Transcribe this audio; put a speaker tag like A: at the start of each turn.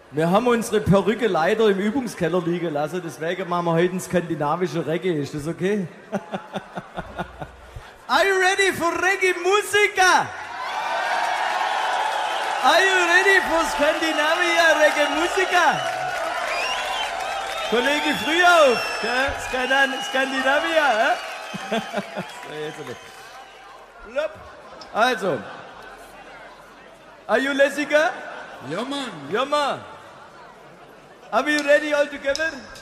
A: Wir haben unsere Perücke leider im Übungskeller liegen lassen, deswegen machen wir heute ein skandinavische Reggae. Ist das okay? Are you ready for Reggae Musica? Are you ready for Scandinavia Reggae Musica? Kollege Frühauf, Skandinavia, Also, are you Lessiger?
B: Ja, Mann.
A: Ja, Mann. Are we ready all together?